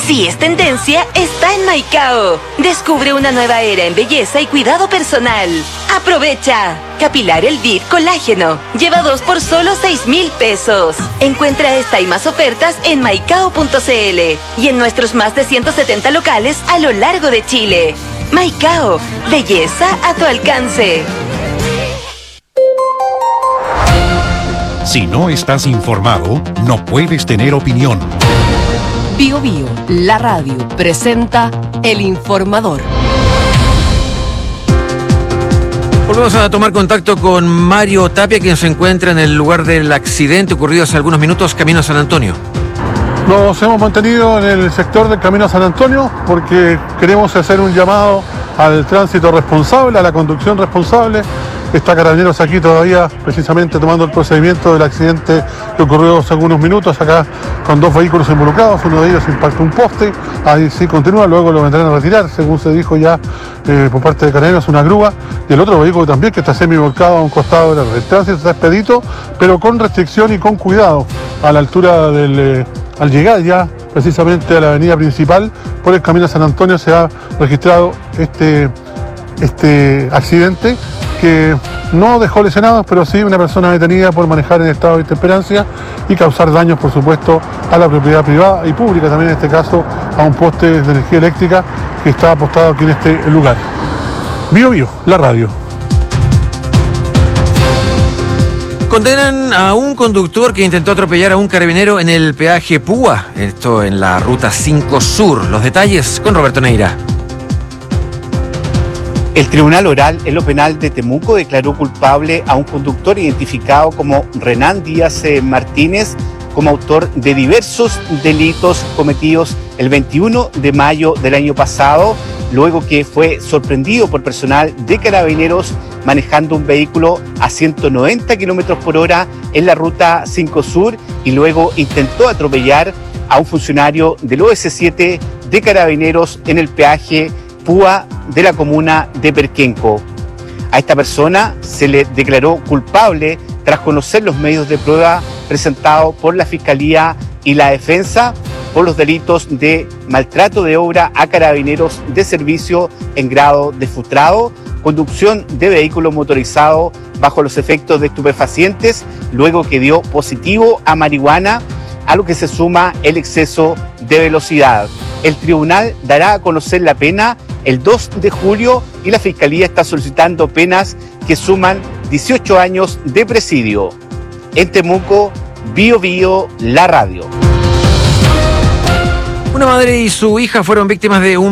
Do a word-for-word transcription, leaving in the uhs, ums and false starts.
Si es tendencia, está en Maicao. Descubre una nueva era en belleza y cuidado personal. ¡Aprovecha! Capilar El D I V Colágeno. Lleva dos por solo seis mil pesos. Encuentra esta y más ofertas en maicao punto cl y en nuestros más de ciento setenta locales a lo largo de Chile. Maicao, belleza a tu alcance. Si no estás informado, no puedes tener opinión. Bio Bio, la radio, presenta El Informador. Volvemos a tomar contacto con Mario Tapia, quien se encuentra en el lugar del accidente ocurrido hace algunos minutos, camino a San Antonio. Nos hemos mantenido en el sector del camino a San Antonio porque queremos hacer un llamado al tránsito responsable, a la conducción responsable. Está Carabineros aquí todavía precisamente tomando el procedimiento del accidente que ocurrió hace algunos minutos acá con dos vehículos involucrados. Uno de ellos impactó un poste, ahí sí continúa, luego lo vendrán a retirar, según se dijo ya eh, por parte de Carabineros, una grúa, y el otro vehículo también que está semi-volcado a un costado de la red. El tránsito está expedito, pero con restricción y con cuidado a la altura del... Eh, al llegar ya precisamente a la avenida principal por el camino a San Antonio se ha registrado este, este accidente que no dejó lesionados, pero sí una persona detenida por manejar en estado de intemperancia y causar daños, por supuesto, a la propiedad privada y pública, también en este caso a un poste de energía eléctrica que está apostado aquí en este lugar. Bio Bio, la radio. Condenan a un conductor que intentó atropellar a un carabinero en el peaje Púa, esto en la ruta cinco Sur. Los detalles con Roberto Neira. El Tribunal Oral en lo Penal de Temuco declaró culpable a un conductor identificado como Renan Díaz Martínez como autor de diversos delitos cometidos el veintiuno de mayo del año pasado, luego que fue sorprendido por personal de Carabineros manejando un vehículo a ciento noventa kilómetros por hora en la ruta cinco Sur y luego intentó atropellar a un funcionario del O S siete de Carabineros en el peaje Púa de la comuna de Perquenco. A esta persona se le declaró culpable tras conocer los medios de prueba presentados por la Fiscalía y la Defensa por los delitos de maltrato de obra a carabineros de servicio en grado de frustrado, conducción de vehículo motorizado bajo los efectos de estupefacientes, luego que dio positivo a marihuana, a lo que se suma el exceso de velocidad. El tribunal dará a conocer la pena el dos de julio y la Fiscalía está solicitando penas que suman dieciocho años de presidio. En Temuco, Bio Bio, la radio. Una madre y su hija fueron víctimas de un